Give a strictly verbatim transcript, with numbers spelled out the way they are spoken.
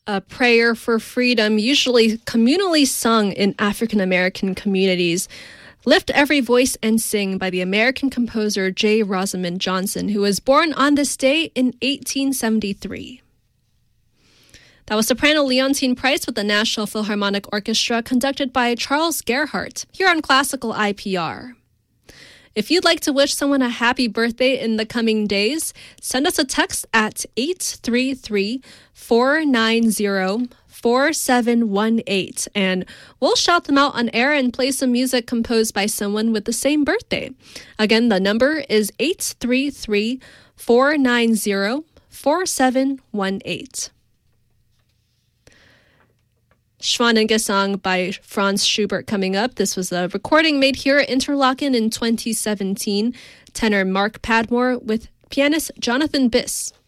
a prayer for freedom, usually communally sung in African American communities. Lift Every Voice and Sing by the American composer J. Rosamond Johnson, who was born on this day in eighteen seventy-three. That was soprano Leontine Price with the Nashville Philharmonic Orchestra, conducted by Charles Gerhardt, here on Classical I P R. If you'd like to wish someone a happy birthday in the coming days, send us a text at eight three three, four nine zero, four seven one eight, and we'll shout them out on air and play some music composed by someone with the same birthday. Again, the number is eight three three, four nine zero, four seven one eight. Schwanengesang by Franz Schubert coming up. This was a recording made here at Interlochen in twenty seventeen. Tenor Mark Padmore with pianist Jonathan Biss.